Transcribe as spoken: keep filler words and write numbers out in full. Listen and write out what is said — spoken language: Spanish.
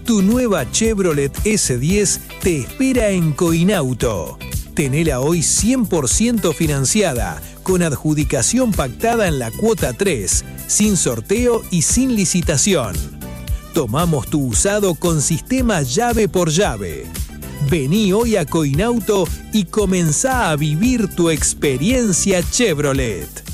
Tu nueva Chevrolet ese diez te espera en Coinauto. Tenela hoy cien por ciento financiada, con adjudicación pactada en la cuota tres, sin sorteo y sin licitación. Tomamos tu usado con sistema llave por llave. Vení hoy a Coinauto y comenzá a vivir tu experiencia Chevrolet.